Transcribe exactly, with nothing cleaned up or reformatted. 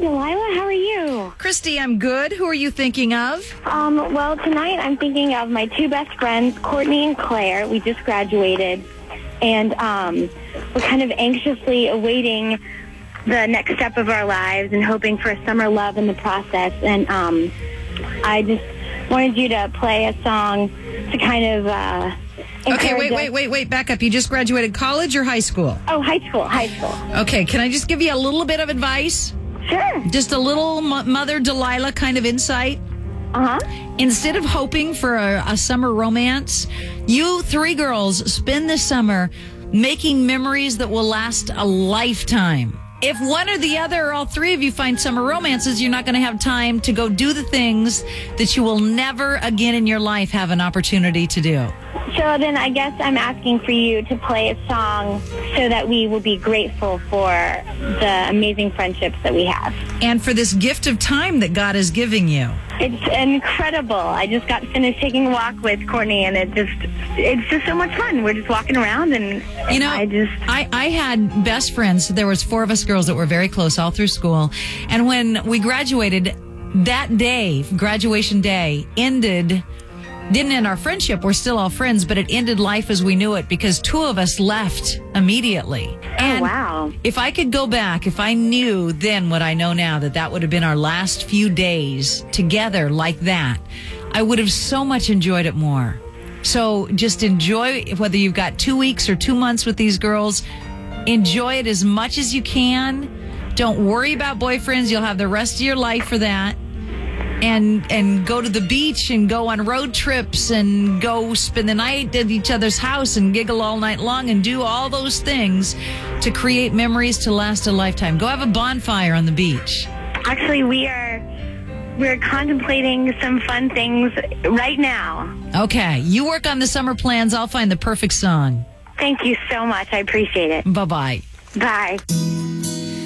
Delilah. How are you? Christy, I'm good. Who are you thinking of? Um, well, tonight I'm thinking of my two best friends, Courtney and Claire. We just graduated, and um, we're kind of anxiously awaiting the next step of our lives and hoping for summer love in the process. And um, I just wanted you to play a song to kind of... Uh, Okay, wait, us. wait, wait, wait. Back up. You just graduated college or high school? Oh, high school, high school. Okay, can I just give you a little bit of advice? Sure. Just a little mo- Mother Delilah kind of insight? Uh-huh. Instead of hoping for a, a summer romance, you three girls spend this summer making memories that will last a lifetime. If one or the other or all three of you find summer romances, you're not going to have time to go do the things that you will never again in your life have an opportunity to do. So then I guess I'm asking for you to play a song so that we will be grateful for the amazing friendships that we have. And for this gift of time that God is giving you. It's incredible. I just got finished taking a walk with Courtney, and it just it's just so much fun. We're just walking around, and you know, I just I, I had best friends. There was four of us girls that were very close all through school. And when we graduated, that day, graduation day, ended... Didn't end our friendship. We're still all friends, but it ended life as we knew it because two of us left immediately. And oh, wow. If I could go back, if I knew then what I know now, that that would have been our last few days together like that, I would have so much enjoyed it more. So just enjoy, whether you've got two weeks or two months with these girls, enjoy it as much as you can. Don't worry about boyfriends. You'll have the rest of your life for that. And and go to the beach and go on road trips and go spend the night at each other's house and giggle all night long and do all those things to create memories to last a lifetime. Go have a bonfire on the beach. Actually, we are we're contemplating some fun things right now. Okay, you work on the summer plans. I'll find the perfect song. Thank you so much. I appreciate it. Bye-bye. Bye.